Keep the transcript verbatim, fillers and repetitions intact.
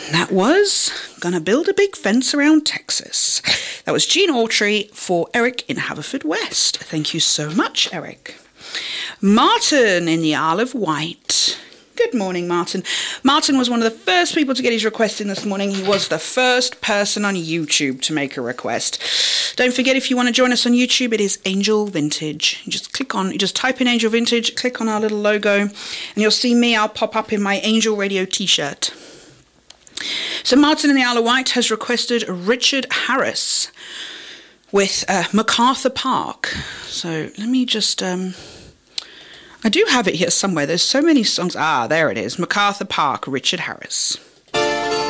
That was Gonna Build a Big Fence Around Texas. That was Gene Autry for Eric in Haverfordwest. Thank you so much, Eric. Martin in the Isle of Wight. Good morning, Martin. Martin was one of the first people to get his request in this morning. He was the first person on YouTube to make a request. Don't forget, if you want to join us on YouTube, it is Angel Vintage. You just click on, you just type in Angel Vintage, click on our little logo, and you'll see me. I'll pop up in my Angel Radio t-shirt. So Martin in the Isle of Wight has requested Richard Harris with uh, MacArthur Park. So let me just... Um, I do have it here somewhere. There's so many songs. Ah, there it is. MacArthur Park, Richard Harris.